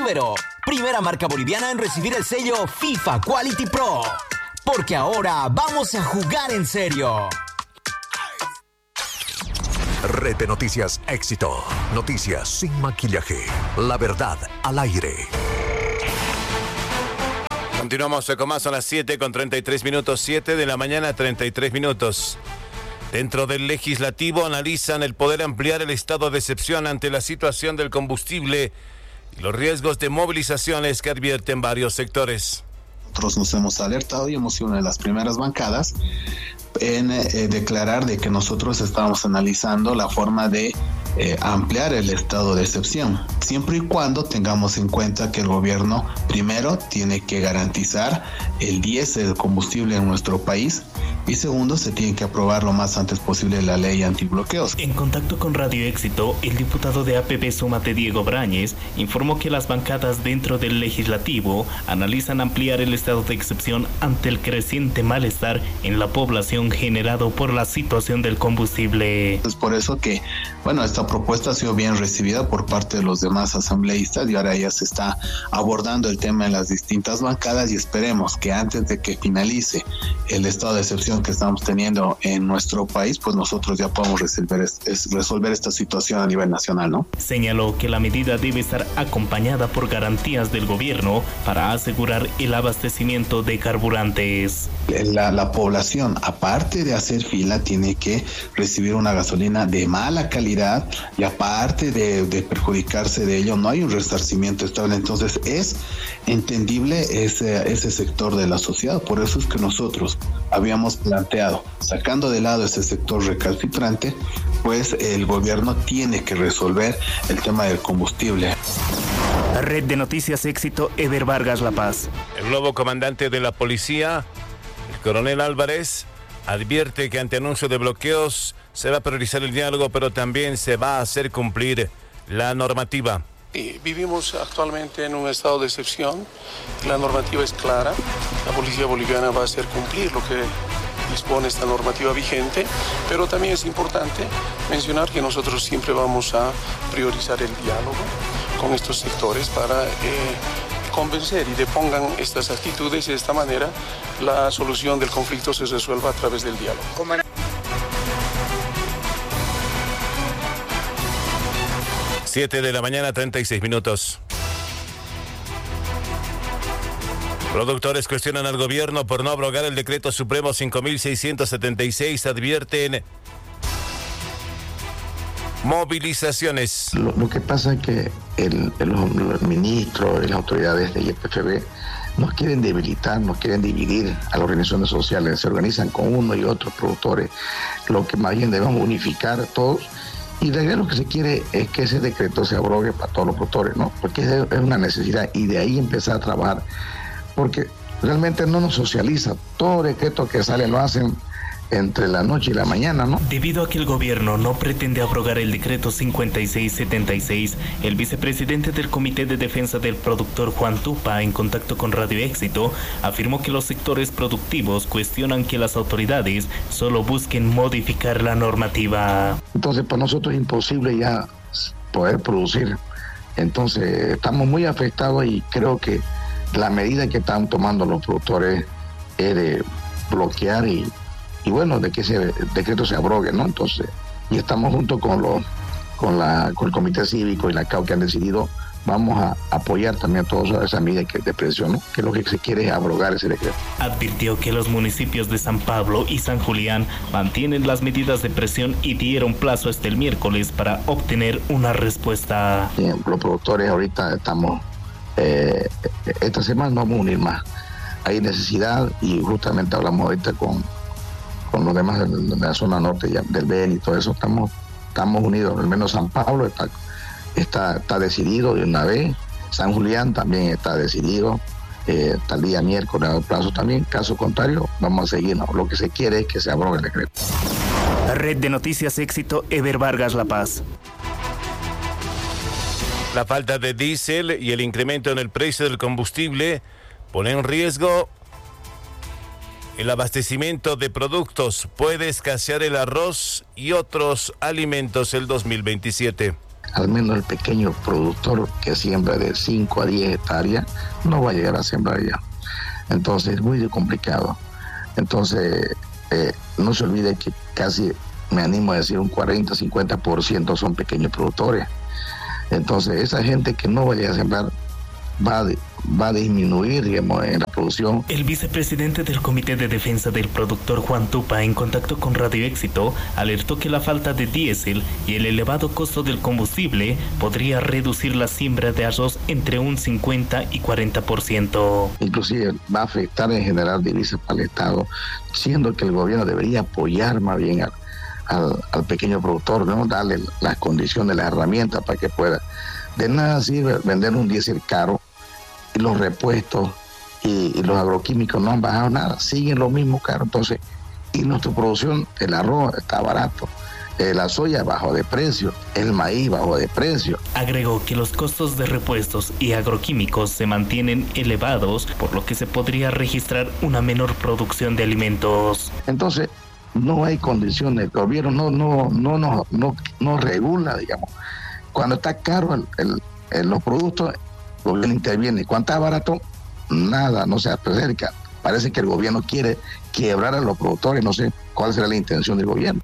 Ibero, primera marca boliviana en recibir el sello FIFA Quality Pro. Porque ahora vamos a jugar en serio. Red de Noticias Éxito. Noticias sin maquillaje. La verdad al aire. Continuamos con más, son las 7:33, 7 de la mañana, 33 minutos. Dentro del legislativo analizan el poder ampliar el estado de excepción ante la situación del combustible y los riesgos de movilizaciones que advierten varios sectores. Nosotros nos hemos alertado y hemos sido una de las primeras bancadas en declarar de que nosotros estábamos analizando la forma de ampliar el estado de excepción, siempre y cuando tengamos en cuenta que el gobierno primero tiene que garantizar el diésel combustible en nuestro país y segundo se tiene que aprobar lo más antes posible la ley antibloqueos. En contacto con Radio Éxito, el diputado de APP Súmate, Diego Brañez, informó que las bancadas dentro del legislativo analizan ampliar el estado de excepción ante el creciente malestar en la población generado por la situación del combustible. Es por eso que, esta propuesta ha sido bien recibida por parte de los demás asambleístas y ahora ya se está abordando el tema en las distintas bancadas y esperemos que antes de que finalice el estado de excepción que estamos teniendo en nuestro país, pues nosotros ya podemos resolver esta situación a nivel nacional, ¿no? Señaló que la medida debe estar acompañada por garantías del gobierno para asegurar el abastecimiento de carburantes. La población, aparte de hacer fila, tiene que recibir una gasolina de mala calidad y aparte de perjudicarse de ello, no hay un resarcimiento estable. Entonces es entendible ese sector de la sociedad. Por eso es que nosotros habíamos planteado, sacando de lado ese sector recalcitrante, pues el gobierno tiene que resolver el tema del combustible. Red de Noticias Éxito, Eber Vargas, La Paz. El nuevo comandante de la policía, el coronel Álvarez, advierte que ante anuncio de bloqueos se va a priorizar el diálogo, pero también se va a hacer cumplir la normativa. Vivimos actualmente en un estado de excepción, la normativa es clara, la policía boliviana va a hacer cumplir lo que dispone esta normativa vigente, pero también es importante mencionar que nosotros siempre vamos a priorizar el diálogo con estos sectores para convencer y depongan estas actitudes y de esta manera la solución del conflicto se resuelva a través del diálogo. 7 de la mañana, 36 minutos. Productores cuestionan al gobierno por no abrogar el decreto supremo 5.676, advierten movilizaciones. Lo que pasa es que los ministros y las autoridades de YPFB nos quieren debilitar, nos quieren dividir a las organizaciones sociales, se organizan con uno y otros productores, lo que más bien debemos unificar a todos. Y la realidad lo que se quiere es que ese decreto se abrogue para todos los productores, ¿no? Porque es una necesidad y de ahí empezar a trabajar, porque realmente no nos socializa. Todo decreto que sale lo hacen entre la noche y la mañana, ¿no? Debido a que el gobierno no pretende abrogar el decreto 5676, el vicepresidente del Comité de Defensa del Productor, Juan Tupa, en contacto con Radio Éxito, afirmó que los sectores productivos cuestionan que las autoridades solo busquen modificar la normativa. Entonces, para nosotros es imposible ya poder producir. Entonces, estamos muy afectados y creo que la medida que están tomando los productores es de bloquear y de que ese decreto se abrogue, ¿no? Entonces, y estamos junto con el Comité Cívico y la CAU que han decidido, vamos a apoyar también a todas esas medidas de presión, ¿no? Que lo que se quiere es abrogar ese decreto. Advirtió que los municipios de San Pablo y San Julián mantienen las medidas de presión y dieron plazo hasta el miércoles para obtener una respuesta. Bien, los productores ahorita estamos, esta semana nos vamos a unir más. Hay necesidad y justamente hablamos ahorita con los demás de la zona norte del Beni y todo eso, estamos unidos. Al menos San Pablo está decidido de una vez, San Julián también está decidido, hasta el día miércoles a plazo también, caso contrario vamos a seguir, ¿no? Lo que se quiere es que se abrogue el decreto. Red de Noticias Éxito, Eber Vargas, La Paz. La falta de diésel y el incremento en el precio del combustible ponen en riesgo el abastecimiento de productos. Puede escasear el arroz y otros alimentos el 2027. al menos el pequeño productor que siembra de 5 a 10 hectáreas no va a llegar a sembrar ya. Entonces es muy complicado. Entonces no se olvide que casi, me animo a decir, un 40-50% son pequeños productores. Entonces esa gente que no vaya a sembrar va a disminuir, digamos, en la producción. El vicepresidente del Comité de Defensa del Productor, Juan Tupa, en contacto con Radio Éxito, alertó que la falta de diésel y el elevado costo del combustible podría reducir la siembra de arroz entre un 50 y 40%. Inclusive va a afectar en general divisas para el Estado, siendo que el gobierno debería apoyar más bien al pequeño productor, ¿no? Darle las condiciones, las herramientas para que pueda. De nada sirve vender un diésel caro y los repuestos y los agroquímicos no han bajado nada, siguen lo mismo caro. Entonces, y nuestra producción, el arroz está barato, la soya bajo de precio, el maíz bajo de precio. Agregó que los costos de repuestos y agroquímicos se mantienen elevados, por lo que se podría registrar una menor producción de alimentos. Entonces, no hay condiciones, el gobierno no regula, digamos. Cuando está caro los productos, el gobierno interviene. Cuando está barato, nada, no se acerca. Parece que el gobierno quiere quebrar a los productores, no sé cuál será la intención del gobierno.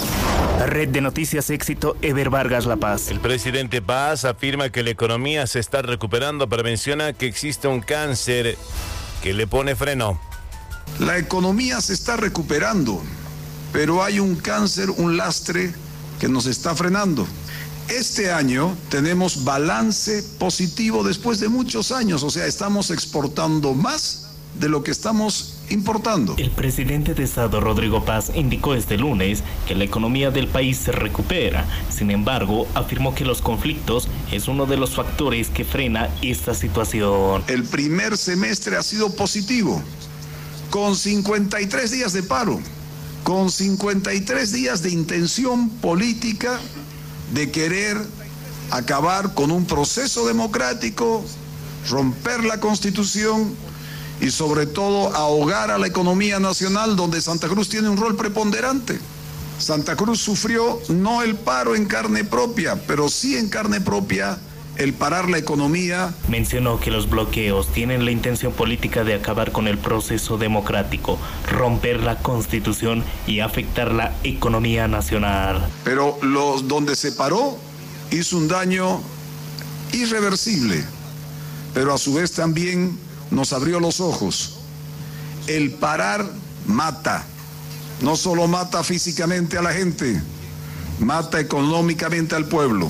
Red de Noticias Éxito, Eber Vargas, La Paz. El presidente Paz afirma que la economía se está recuperando, pero menciona que existe un cáncer que le pone freno. La economía se está recuperando, pero hay un cáncer, un lastre que nos está frenando. Este año tenemos balance positivo después de muchos años, o sea, estamos exportando más de lo que estamos importando. El presidente de Estado, Rodrigo Paz, indicó este lunes que la economía del país se recupera. Sin embargo, afirmó que los conflictos es uno de los factores que frena esta situación. El primer semestre ha sido positivo, con 53 días de paro, con 53 días de intención política de querer acabar con un proceso democrático, romper la Constitución y sobre todo ahogar a la economía nacional, donde Santa Cruz tiene un rol preponderante. Santa Cruz sufrió no el paro en carne propia, pero sí en carne propia el parar la economía. Mencionó que los bloqueos tienen la intención política de acabar con el proceso democrático, romper la Constitución y afectar la economía nacional. Pero donde se paró hizo un daño irreversible, pero a su vez también nos abrió los ojos. El parar mata, no solo mata físicamente a la gente, mata económicamente al pueblo.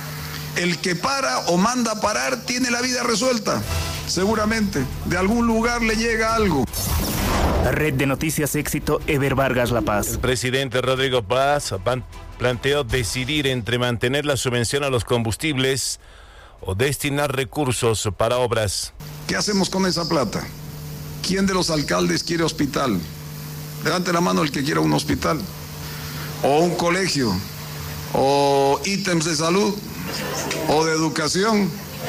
El que para o manda parar tiene la vida resuelta, seguramente. De algún lugar le llega algo. Red de Noticias Éxito, Eber Vargas, La Paz. El presidente Rodrigo Paz planteó decidir entre mantener la subvención a los combustibles o destinar recursos para obras. ¿Qué hacemos con esa plata? ¿Quién de los alcaldes quiere hospital? Levante la mano el que quiera un hospital, o un colegio, o ítems de salud, o de educación.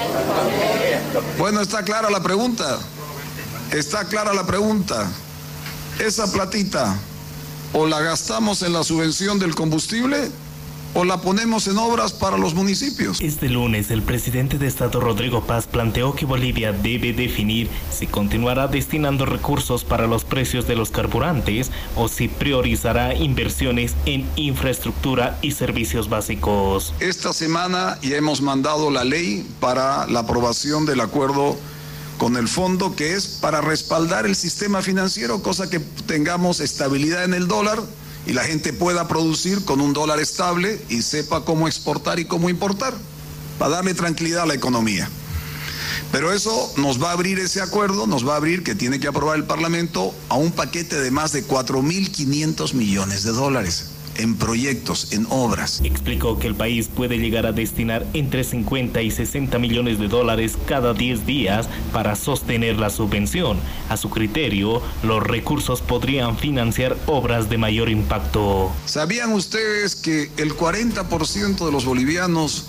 Bueno, está clara la pregunta. Está clara la pregunta. Esa platita, o la gastamos en la subvención del combustible, o la ponemos en obras para los municipios. Este lunes, el presidente de Estado, Rodrigo Paz, planteó que Bolivia debe definir si continuará destinando recursos para los precios de los carburantes o si priorizará inversiones en infraestructura y servicios básicos. Esta semana ya hemos mandado la ley para la aprobación del acuerdo con el fondo, que es para respaldar el sistema financiero, cosa que tengamos estabilidad en el dólar y la gente pueda producir con un dólar estable y sepa cómo exportar y cómo importar, para darle tranquilidad a la economía. Pero eso nos va a abrir, ese acuerdo nos va a abrir, que tiene que aprobar el Parlamento, a un paquete de más de 4.500 millones de dólares en proyectos, en obras. Explicó que el país puede llegar a destinar entre 50 y 60 millones de dólares cada 10 días para sostener la subvención. A su criterio, los recursos podrían financiar obras de mayor impacto. ¿Sabían ustedes que el 40% de los bolivianos,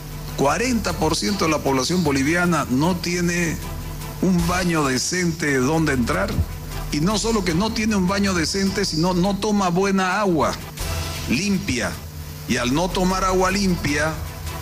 40% de la población boliviana no tiene un baño decente donde entrar? Y no solo que no tiene un baño decente, sino no toma buena agua limpia, y al no tomar agua limpia,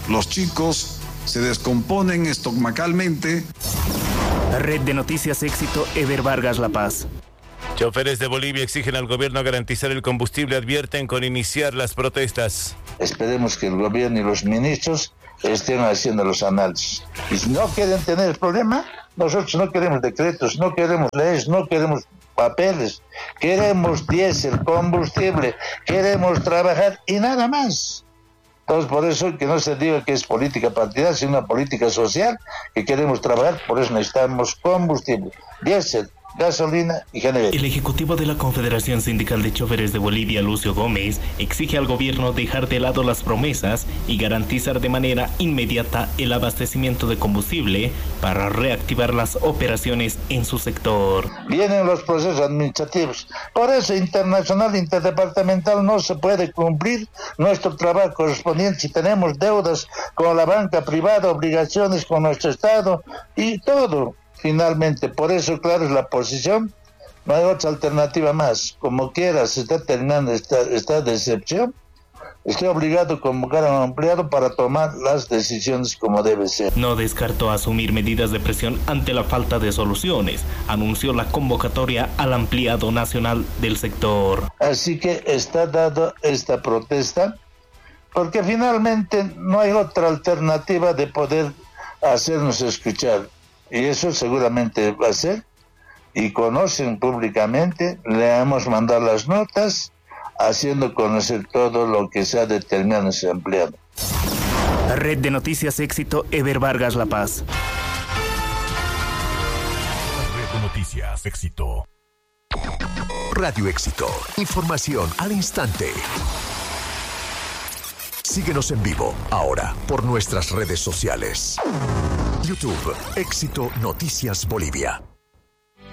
los chicos se descomponen estomacalmente. Red de Noticias Éxito, Ever Vargas, La Paz. Choferes de Bolivia exigen al gobierno garantizar el combustible, advierten con iniciar las protestas. Esperemos que el gobierno y los ministros estén haciendo los análisis. Y si no quieren tener el problema, nosotros no queremos decretos, no queremos leyes, no queremos papeles, queremos diésel, combustible, queremos trabajar y nada más. Entonces, por eso que no se diga que es política partidaria, sino una política social que queremos trabajar, por eso necesitamos combustible, diésel, gasolina y GNV. El ejecutivo de la Confederación Sindical de Choferes de Bolivia, Lucio Gómez, exige al gobierno dejar de lado las promesas y garantizar de manera inmediata el abastecimiento de combustible para reactivar las operaciones en su sector. Vienen los procesos administrativos, por eso internacional, interdepartamental no se puede cumplir nuestro trabajo correspondiente si tenemos deudas con la banca privada, obligaciones con nuestro Estado y todo. Finalmente, por eso, claro, es la posición, no hay otra alternativa más. Como quiera, se está terminando esta decepción, estoy obligado a convocar a un empleado para tomar las decisiones como debe ser. No descartó asumir medidas de presión ante la falta de soluciones. Anunció la convocatoria al ampliado nacional del sector. Así que está dado esta protesta, porque finalmente no hay otra alternativa de poder hacernos escuchar. Y eso seguramente va a ser, y conocen públicamente, le hemos mandado las notas, haciendo conocer todo lo que se ha determinado en ese empleado. Red de Noticias Éxito, Ever Vargas, La Paz. Red de Noticias Éxito. Radio Éxito. Información al instante. Síguenos en vivo, ahora, por nuestras redes sociales. YouTube, Éxito Noticias Bolivia.